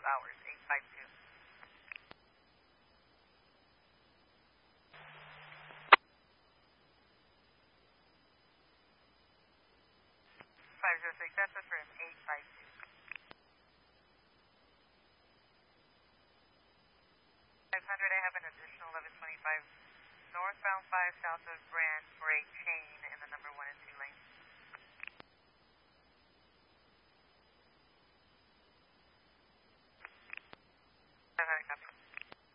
hours, 852. 506, that's the firm, 852. 500, I have an additional 1125 northbound 5 south of Brand for a change.